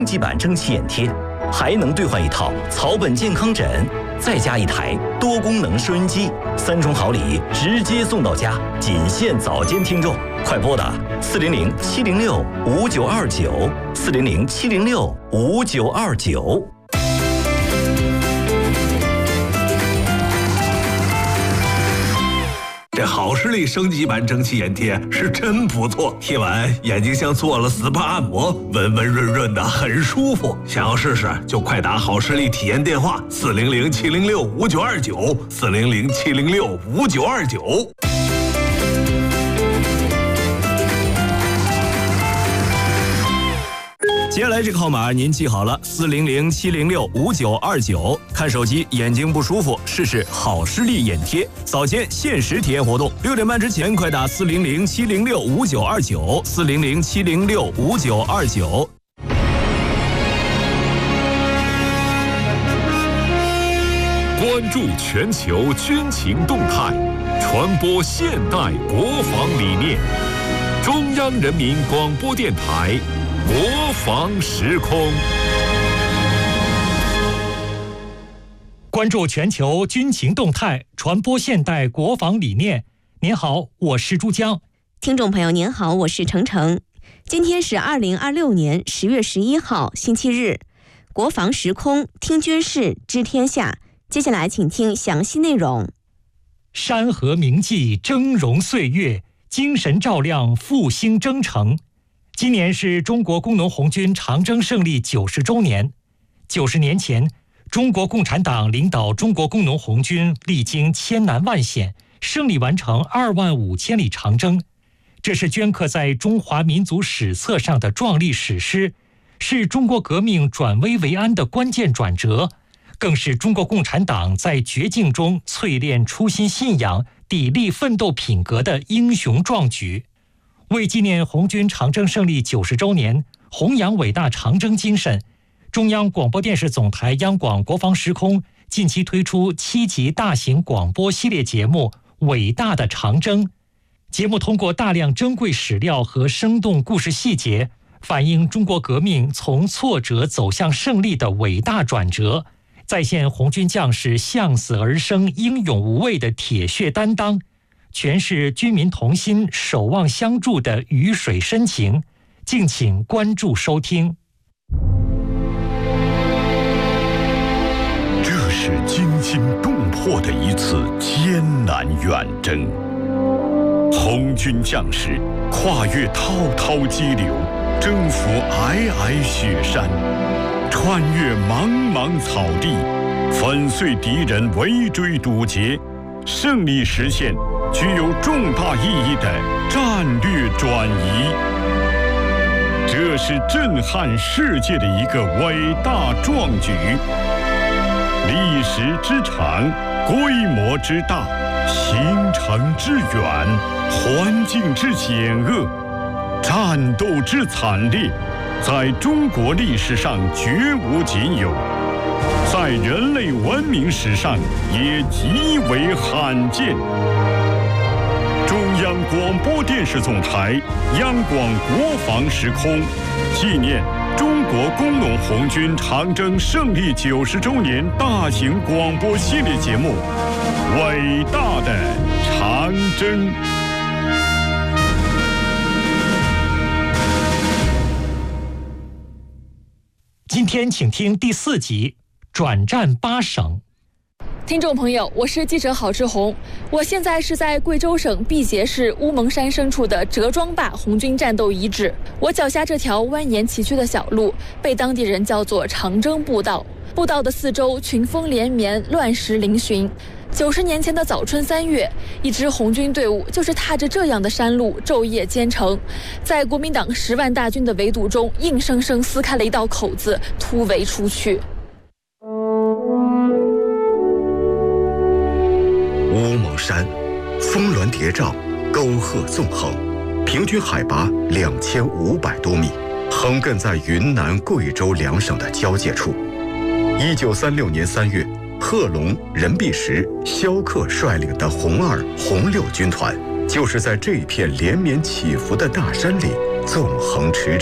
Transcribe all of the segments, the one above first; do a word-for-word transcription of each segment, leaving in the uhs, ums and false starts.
升级版蒸汽眼贴，还能兑换一套草本健康枕，再加一台多功能收音机，三重好礼直接送到家，仅限早间听众，快拨打四零零七零六五九二九四零零七零六五九二九。 这好视力升级版蒸汽眼贴是真不错，贴完眼睛像做了 S P A 按摩，温温润润的，很舒服。想要试试就快打好视力体验电话四零零七零六五九二九四零零七零六五九二九。 接下来这个号码您记好了，四零零七零六五九二九。看手机眼睛不舒服，试试好视力眼贴，早间限时体验活动，六点半之前快打四零零七零六五九二九四零零七零六五九二九。 关注全球军情动态，传播现代国防理念。中央人民广播电台。国防时空， 关注全球军情动态，传播现代国防理念。您好，我是珠江。 听众朋友您好，我是程程。今天是二零二六年十月十一号，星期日。国防时空，听军事，知天下。接下来请听详细内容。 山河铭记，峥嵘岁月，精神照亮复兴征程。今年是中国工农红军长征胜利九十周年。九十年前，中国共产党领导中国工农红军历经千难万险，胜利完成二万五千里长征。这是镌刻在中华民族史册上的壮丽史诗，是中国革命转危为安的关键转折，更是中国共产党在绝境中淬炼初心信仰、砥砺奋斗品格的英雄壮举。为纪念红军长征胜利九十周年，弘扬伟大长征精神，中央广播电视总台央广国防时空近期推出七集大型广播系列节目《伟大的长征》。节目通过大量珍贵史料和生动故事细节，反映中国革命从挫折走向胜利的伟大转折，再现红军将士向死而生、英勇无畏的铁血担当，诠释军民同心、守望相助的鱼水深情。敬请关注收听。 这是惊心动魄的一次艰难远征，红军将士跨越滔滔激流，征服皑皑雪山，穿越茫茫草地，粉碎敌人围追堵截，胜利实现具有重大意义的战略转移。这是震撼世界的一个伟大壮举，历史之长，规模之大，行程之远，环境之险恶，战斗之惨烈，在中国历史上绝无仅有，在人类文明史上也极为罕见。中央广播电视总台央广国防时空纪念中国工农红军长征胜利九十周年大型广播系列节目《伟大的长征》。 今天请听第四集，转战八省。 听众朋友，我是记者郝志红，我现在是在贵州省毕节市乌蒙山深处的折庄坝红军战斗遗址。我脚下这条蜿蜒崎岖的小路，被当地人叫做长征步道。步道的四周群峰连绵，乱石嶙峋。九十年前的早春三月，一支红军队伍就是踏着这样的山路昼夜兼程，在国民党十万大军的围堵中，硬生生撕开了一道口子，突围出去。 乌蒙山，峰峦叠嶂，沟壑纵横，平均海拔两千五百多米，横亘在云南、贵州两省的交界处。一九三六年三月，贺龙、任弼时、萧克率领的红二、红六军团，就是在这片连绵起伏的大山里纵横驰骋。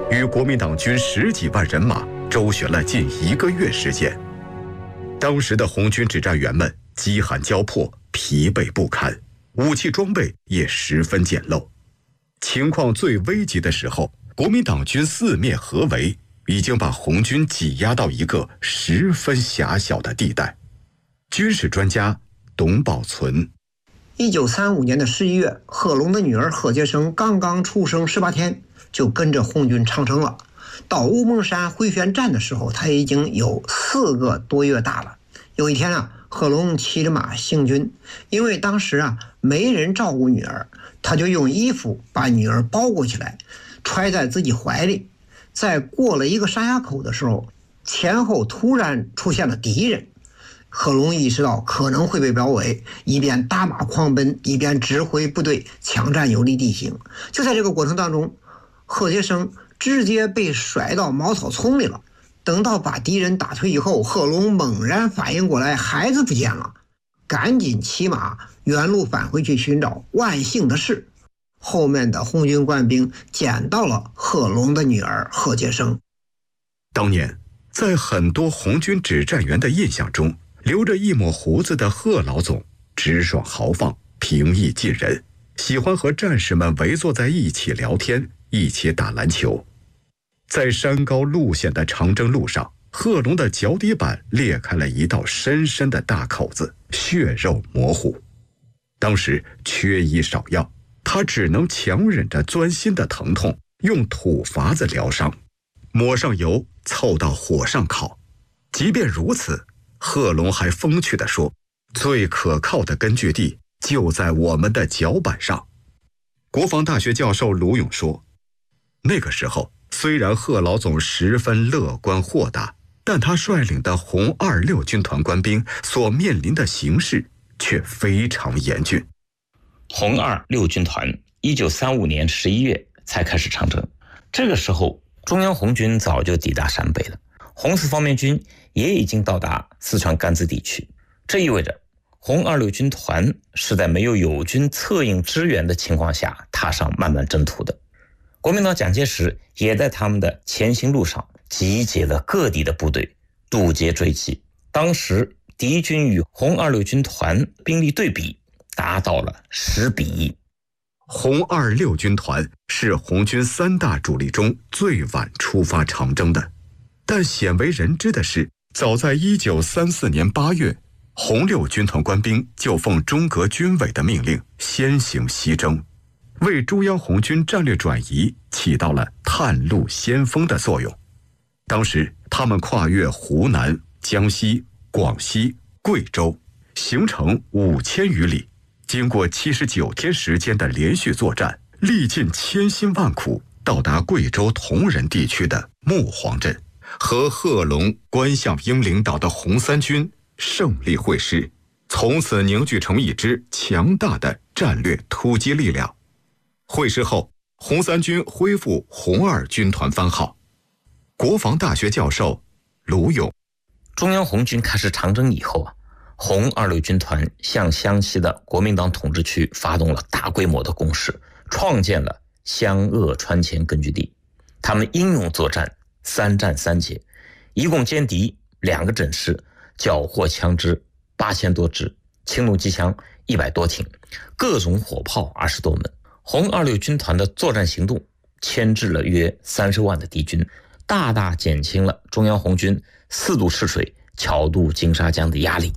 与国民党军十几万人马周旋了近一个月时间。当时的红军指战员们饥寒交迫，疲惫不堪，武器装备也十分简陋。情况最危急的时候，国民党军四面合围，已经把红军挤压到一个十分狭小的地带。军事专家董宝存： 一九三五年的十一月，贺龙的女儿贺杰生刚刚出生十八天，就跟着红军长征了。到乌蒙山回旋站的时候，他已经有四个多月大了。有一天啊，贺龙骑着马行军，因为当时啊没人照顾女儿，他就用衣服把女儿包裹起来，揣在自己怀里。在过了一个山崖口的时候，前后突然出现了敌人。贺龙意识到可能会被包围，一边打马狂奔，一边指挥部队抢占有利地形。就在这个过程当中，贺杰生直接被甩到茅草丛里了。等到把敌人打退以后，贺龙猛然反应过来，孩子不见了，赶紧骑马原路返回去寻找。万幸的是，后面的红军官兵捡到了贺龙的女儿贺杰生。 当年在很多红军指战员的印象中，留着一抹胡子的贺老总直爽豪放，平易近人，喜欢和战士们围坐在一起聊天，一起打篮球。在山高路险的长征路上，贺龙的脚底板裂开了一道深深的大口子，血肉模糊。当时缺医少药，他只能强忍着钻心的疼痛，用土法子疗伤，抹上油，凑到火上烤。即便如此，贺龙还风趣地说，最可靠的根据地就在我们的脚板上。国防大学教授卢勇说，那个时候虽然贺老总十分乐观豁达，但他率领的红二六军团官兵所面临的形势却非常严峻。 红二六军团一九三五年十一月才开始长征，这个时候中央红军早就抵达陕北了，红四方面军也已经到达四川甘孜地区。这意味着红二六军团是在没有友军策应支援的情况下踏上漫漫征途的。国民党蒋介石也在他们的前行路上集结了各地的部队，渡劫追击。当时敌军与红二六军团兵力对比达到了十比一。 红二六军团是红军三大主力中最晚出发长征的，但鲜为人知的是，早在一九三四年八月，红六军团官兵就奉中革军委的命令先行西征，为中央红军战略转移起到了探路先锋的作用。当时他们跨越湖南、江西、广西、贵州，行程五千余里，经过七十九天时间的连续作战，历尽千辛万苦，到达贵州铜仁地区的木黄镇，和贺龙、关向英领导的红三军胜利会师，从此凝聚成一支强大的战略突击力量。会师后，红三军恢复红二军团番号。国防大学教授卢勇： 中央红军开始长征以后啊，红二六军团向湘西的国民党统治区发动了大规模的攻势，创建了湘鄂川黔根据地。他们英勇作战，三战三捷，一共歼敌两个整师，缴获枪支八千多支，轻弩机枪一百多挺，各种火炮二十多门。红二六军团的作战行动牵制了约三十万的敌军，大大减轻了中央红军四渡赤水、巧渡金沙江的压力。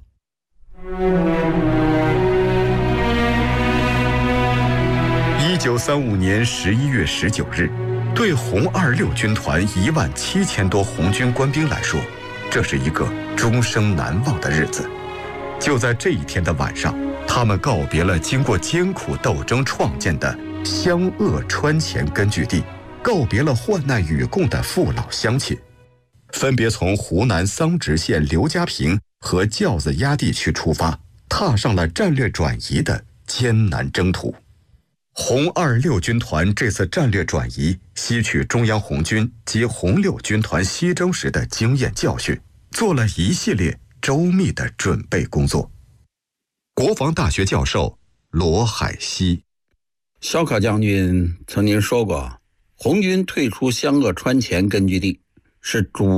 一九三五年十一月十九日，对红二六军团一万七千多红军官兵来说，这是一个终生难忘的日子。就在这一天的晚上，他们告别了经过艰苦斗争创建的湘鄂川黔根据地，告别了患难与共的父老乡亲，分别从湖南桑植县刘家坪和教子崖地区出发，踏上了战略转移的艰难征途。红二六军团这次战略转移吸取中央红军及红六军团西征时的经验教训，做了一系列周密的准备工作。国防大学教授罗海西： 小柯将军曾经说过， 红军退出湘鄂川前根据地，是主